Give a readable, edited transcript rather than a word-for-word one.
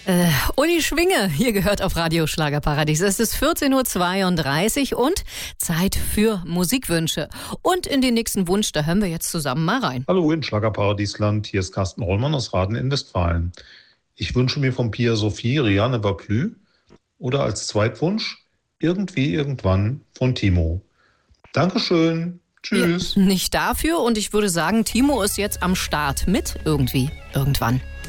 Uli Schwinge, hier gehört auf Radio Schlagerparadies. Es ist 14.32 Uhr und Zeit für Musikwünsche. Und in den nächsten Wunsch, da hören wir jetzt zusammen mal rein. Hallo in Schlagerparadiesland, hier ist Carsten Rollmann aus Raden in Westfalen. Ich wünsche mir von Pia Sophie Rien ne va plus oder als Zweitwunsch Irgendwie irgendwann von Timo. Dankeschön. Tschüss. Ja, nicht dafür und ich würde sagen, Timo ist jetzt am Start mit Irgendwie irgendwann.